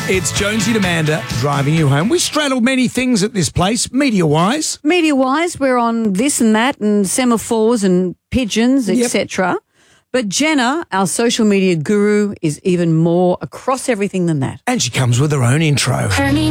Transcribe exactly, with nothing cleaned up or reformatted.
It's Jonesy and Amanda driving you home. We straddle many things at this place, media-wise. Media-wise, we're on this and that and semaphores and pigeons, Yep. et cetera. But Jenna, our social media guru, is even more across everything than that. And she comes with her own intro.